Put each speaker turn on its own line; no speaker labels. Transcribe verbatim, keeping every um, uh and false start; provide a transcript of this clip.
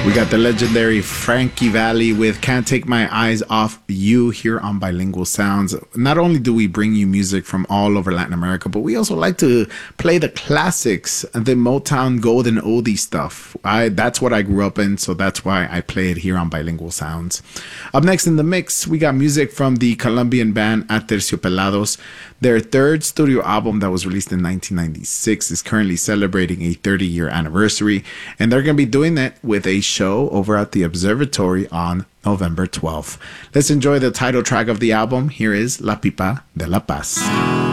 We got the legendary Frankie Valli with Can't Take My Eyes Off You here on Bilingual Sounds. Not only do we bring you music from all over Latin America, but we also like to play the classics, the Motown golden oldie stuff. I, that's what I grew up in, so that's why I play it here on Bilingual Sounds. Up next in the mix, we got music from the Colombian band Aterciopelados. Their third studio album that was released in nineteen ninety-six is currently celebrating a thirty-year anniversary, and they're going to be doing that with a show over at the Observatory on November twelfth. Let's enjoy the title track of the album. Here is La Pipa de la Paz.